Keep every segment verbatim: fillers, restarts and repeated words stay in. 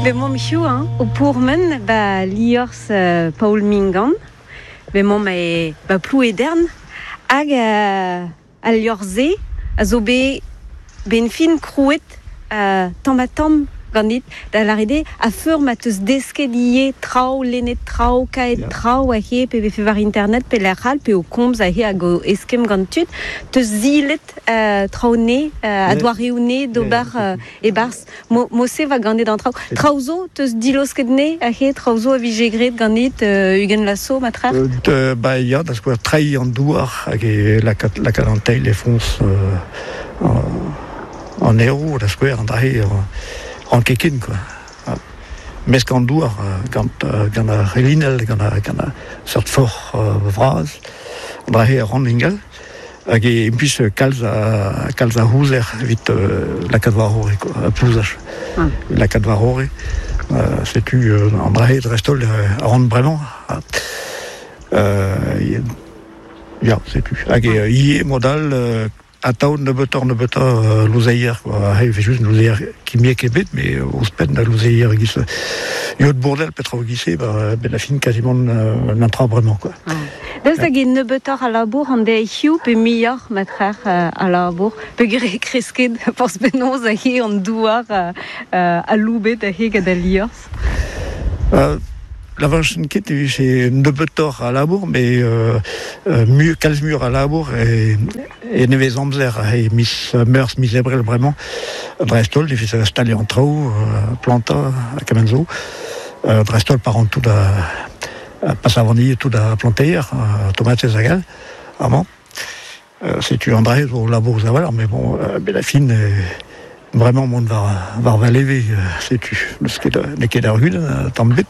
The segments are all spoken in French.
Ve mom hiu, hein, o pourmen, ba liors uh, Paul Mingan, ve mom e ba plou edern, hag uh, a liorze, a zo be ben fin krouet uh, tam a tam gandit, da l'aride a feur ma teus desket ie trao, lenet trao, kaet trao a he, pe ve fe var internet, pe l'erral, pe o komz a he a go eskem gantut, teus zilet uh, trao ne, uh, a doa reune d'ober uh, e bars, mo, mo se va gandit d'an trao. Trao zo, teus dilosket ne a he, trao zo a vigegret gandit uh, ugen lasso, ma trer? Euh, ba ya, da skouer trai an douar, hag e la, la calanteil e fons euh, en, en ero, da skouer an dahe en kekin, quoi. Mes qu'en douar, quand gant a relinel, gant a, gant a sort fort uh, vraz, drahe a randingel, hag e impiz kalz a, kalz a houzer vit uh, la kadvar ore, quoi, a plouzach. Mm. La kadvar ore, uh, setu uh, an drahe drestol uh, a rand bremañ. Uh, ya, setu. Hag e uh, ie modal uh, a taout ne betor ne beta uh, louzeier, quoi. He fe just louzeier ki miek ebet, mais o sped na louzeier gis yod bourdel petra o gise, bah, ben la fin quasiment uh, n'intra vraiment, quoi. Mm. Deus da gen ne betor a labour an de hiu pe mior matrer uh, a labour, pe gre kresket pors benoz a he an douar uh, uh, a loubet a he gad a liors. Uh, La vache ket c'est ne betor à labour, mais euh, euh, mur, calz mur à labour et et nevez amzer et mis meurs mis ebrel vraiment drestol il fait installer en trou euh, planta à Camenzo euh, drestol par en tout da passe à vanille tout da planter euh, tomates zagal avant euh, c'est tu André au labour zaval mais bon euh, ben la fine euh, vraiment mon va va va lever c'est tu ce que les quais d'argile tambet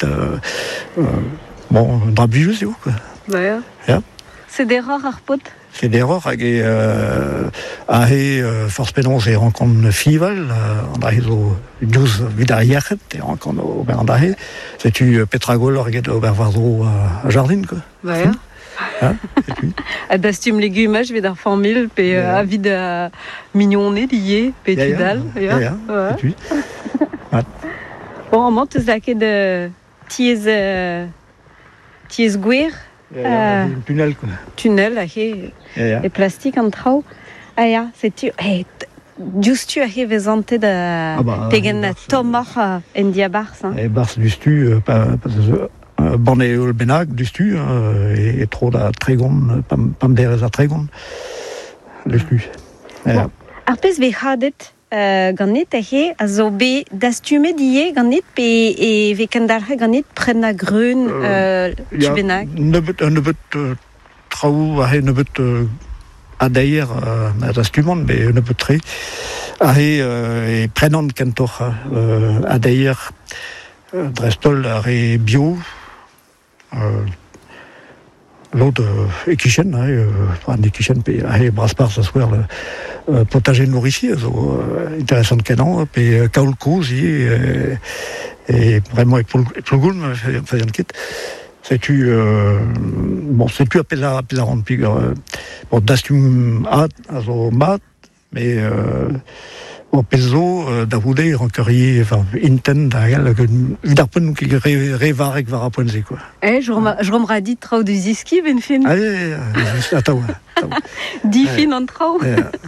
bon drabi je sais où quoi ouais ja. C'est des rares arpot c'est des rares hag euh a he force penonce et rencontre fival on a zo douze vidariachet et rencontre au Berndahe c'est tu Petragol orget au Bervardo à jardin quoi ouais hein a dastum legumaj vet ar famil pe yeah. a vid a mignonne lié pe yeah, tudal ja ja ja bon amant teus laket de tiez uh, tiez gwer yeah, uh, tunnel quoi tunnel a he yeah, yeah. E plastik an trao ah ya c'est tu hey, justu a he vezante da ah, bah, tegen na tomar uh, en dia bars hein. Et bars justu uh, pas pas bon et le benag du stu euh, et, et trop la trégon pam pam der a trégon le stu arpes ve hadet uh, ganit a he a zo be dastume die ganit pe e ve kendar ganit prena grun euh, uh, tu benag ne bet ne bet uh, trau a he ne bet uh, a d'ailleurs uh, dastumon mais ne bet tre a he uh, e prenant kentor uh, a d'ailleurs uh, drestol a re bio Euh, l'autre euh, Ekichen, hein, euh, enfin Ekichen, puis euh, Braspar, ça soit le euh, potager nourricier, so, euh, intéressant de canon, puis euh, Kaolko aussi, et, et vraiment, et Plougoun, faisant le kit. C'est tu, euh, bon, c'est tu à Pézar, Pézaron, puis, euh, bon, d'astum a, also mat, mais, euh, au peso d'avouder rencurier enfin inten d'ailleurs que vidarpen qui revar avec varaponze quoi eh je rem je remra dit trau du ziski ben fin allez attends di fin en trau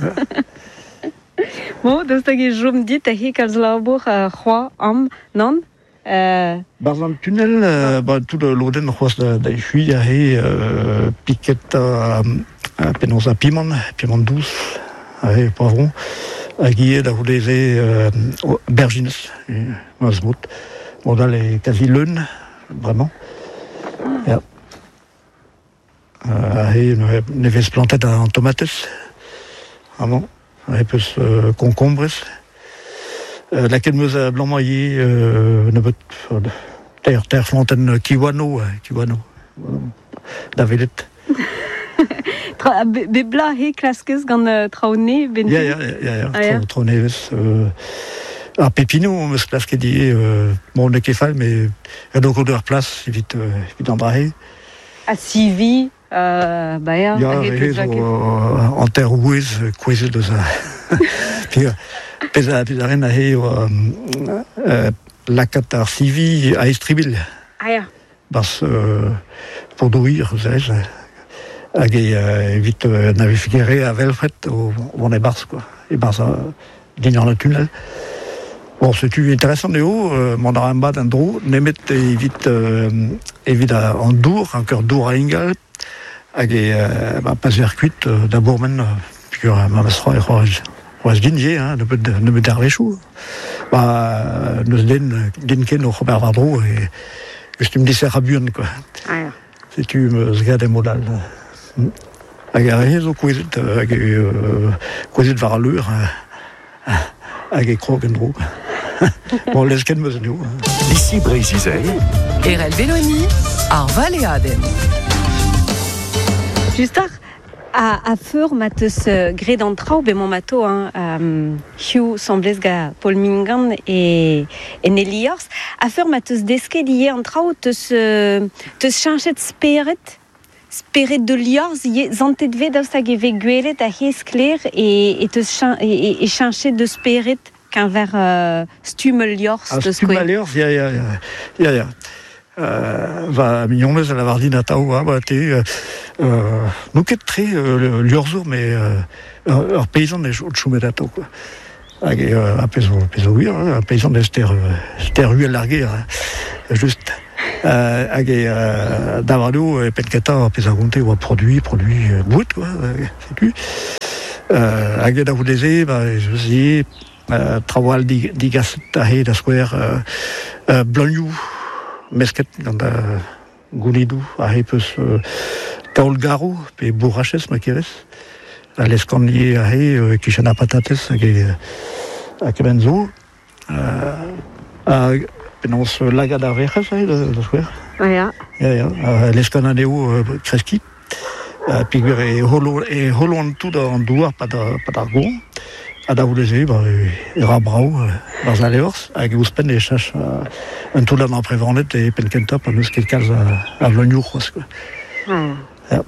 bon donc ça que je me dis t'as hi kalz labour roi am non euh dans un tunnel euh, bah tout le loden roi da chui a he piquette à penonza piment piment douce et poivron a guié da voulez euh, bergines mazmout modal est quasi lune vraiment ja euh, et ne vais se planter dans tomates vraiment et puis euh, concombres euh, laquelle me blanc maillé euh, ne peut terre terre fontaine kiwano kiwano davilet be bla he klaskes gant uh, traone ben ja ja ja ja ah, ja. traone euh a pepino me klaske di euh bon ne kefal mais donc de leur place vite euh, vite embraher a civi euh ba ja ja en terre ouez quiz de ça puis pesa pesa rien a he euh la catar civi à Estribil. Ah ja. Parce euh, pour douir, vous savez, hag e vite navigere a velfret o on est bars quoi. Et bars dans le tunnel. Bon, c'est intéressant de haut, euh, mon aramba d'un drou, nemet évite euh, évite en dour, encore dour à Ingal, hag e bah, pas circuit d'abord men puis ma masra et roj. Was dinje, hein, ne peut ne peut darler chou. Bah, nous den dinken au Robert Vardro et je te me dis c'est rabion quoi. Ah ja. Si tu me regardes modal. Hag e rezo kwezet hag e kwezet var l'ur hag e krogen dro. Bon, les ken meus neo. Ici Brézizei. Erel Belloni, Arval et Aden. Justar, a, a fur matus uh, gre d'antrau, be mon mato, hein, um, Hugh semblesga Paul Mingan et, et Nelliors, a fur matus deske lié antrau, teus, uh, teus chanchet speret, speret de liors, ye zantet ve daus hag e ve gwelet a hez kler et, et teus chan, et, et chanchet de speret qu'un vers uh, stumel liors. Ah, stumel liors, ya, ya, ya, ya, ya. Uh, va mignonez a la vardine a tao, ah, bah, te, euh, euh, nous ket tre, euh, liorzo, mais, euh, ur paysan de choumet a tao, quoi. Hag e, euh, a peso, peso huir, hein, un paysan de ster, ster huel larguer, hein, juste. Euh, hag e, euh, davardo, e penketa, pesa gonte, oa produit, produit, euh, bout, quoi, euh, c'est tu. Euh, hag e da voudeze, bah, je sais, euh, trawal digas tahe da square, euh, euh, blagnou, mesket gant a goulidou a hepus uh, taol garo pe bourraches ma keres a leskan lié a he uh, kichana patates hag e a kebenzo uh, a penons lagad ar veches a he da, da square ja. Ja, ja, a leskan aneo uh, kreski uh, pigwer e holo e holo an tout an douar pa da pa da gon a da vouleze ba e ra brau dans a leors hag eus pen e chach un tout an prevannet e pen kenta pa neus ket kalz a vlognour c'hoaz quoi. Ah. Ja.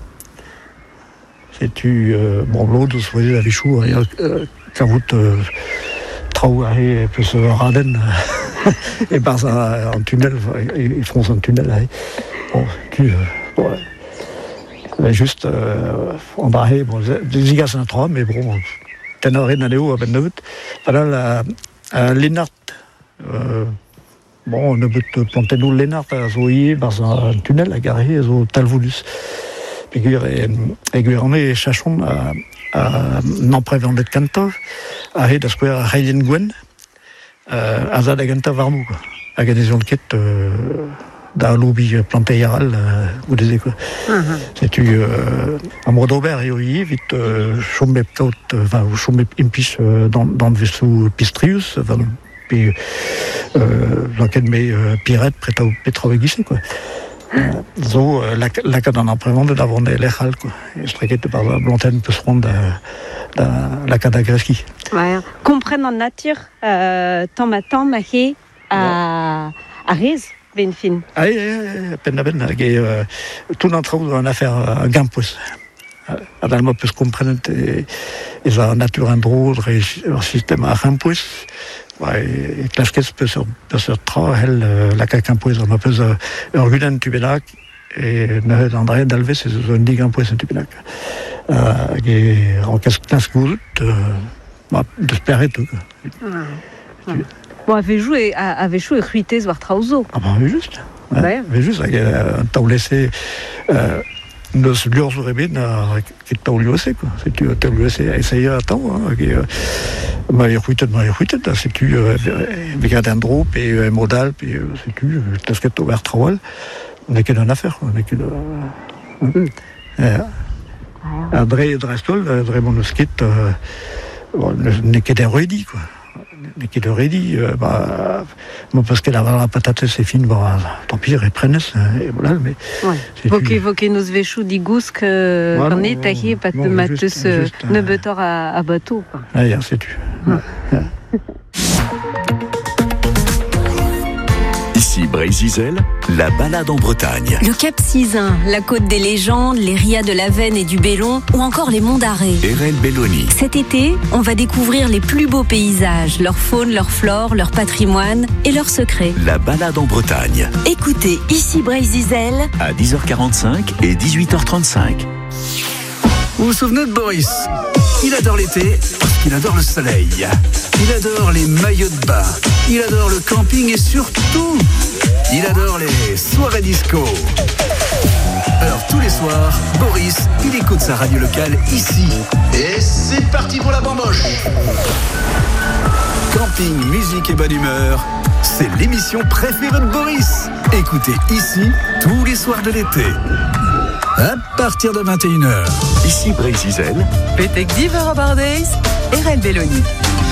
Setu euh, bon l'eau deus voise a vichou a euh, kavout euh, traoù a he peus raden e barz an tunnel e frons an tunnel a he. Bon, tu euh, bon, euh, juste euh, an da he bon zigas an tra mais bon ten a red aneo a ben nevet. Voilà la uh, Lennart. Euh, bon, ne peut planter nous Lennart a zo ie barz un tunnel a gare zo talvoudus. Pegur e eguerne e chachon a, a n'emprevendet kanta a he da square a reilien gwen uh, a zad a ganta varmou quoi. Hag a dezion ket euh, da lobby planté yaral euh, ou des quoi. Uh-huh. C'est-tu euh, à Mordober et oui vite euh, chombe kaut va ou chombe impich euh, dans dans le vaisseau Pistrius va puis euh l'enquête mais euh, pirate prêt à pétrovéguisé quoi. Zo euh, la la cadre en prévente d'avoir des lechal quoi. Je traquette par la blontaine peut se rendre da la cadre greski. Ouais, comprendre en nature euh tant matin ma he à à Riz. Ben fin. Ah, peine à peine, hag e euh, tout n'entrau en affaire a gampouez. Ad alma peus komprenet e ez a natur an dro dre ur sistem a gampouez. Ba, e klaskez peus ur, peus ur tra hel uh, la ka gampouez. Alma peus uh, ur gulen tubenak e neuet an dre dalvez ez eus un di gampouez an tubenak. Uh, hag e rankez klask gouzout, uh, ba, deus perret. Ah. Ah. Bon, avait joué, avait joué ruité voir trauzo. Ah ben, juste. Ouais. Ouais. Mais juste, un taou laissé, euh, nos liors aurait na qui taou liosé quoi. C'est tu taou liosé essayer à temps, hein, qui m'a ruité, m'a ruité, c'est tu avec un drop et modal, puis c'est tu, t'as ce que t'as ouvert traual. On est qu'une affaire, on est qu'une. André Drestol, André Monoskit, on est qu'un ready quoi. Mais qui leur est dit, euh, bah, moi parce qu'elle avait la patate, c'est fine, bah, tant pis, reprennent, et voilà, mais. Ouais. Voquez, voquez, nos véchous d'igous que, qu'on est taillé, pas de matus, ne betor à bateau, quoi. Ah, yeah, c'est tu. Ouais. Ouais. Ici Brézizel, la balade en Bretagne. Le Cap Sizun, la côte des légendes, les rias de la Veine et du Bélon ou encore les monts d'Arrée. R L Belloni. Cet été, on va découvrir les plus beaux paysages, leur faune, leur flore, leur patrimoine et leurs secrets. La balade en Bretagne. Écoutez Ici Brézizel à dix heures quarante-cinq et dix-huit heures trente-cinq. Vous vous souvenez de Boris? Il adore l'été parce qu'il adore le soleil. Il adore les maillots de bain. Il adore le camping et surtout, il adore les soirées disco. Alors tous les soirs, Boris, il écoute sa radio locale ici. Et c'est parti pour la bamboche. Camping, musique et bonne humeur, c'est l'émission préférée de Boris. Écoutez ici tous les soirs de l'été. À partir de vingt et une heures. Ici Brézizel. Petek diver a bardeis, R L Belloni.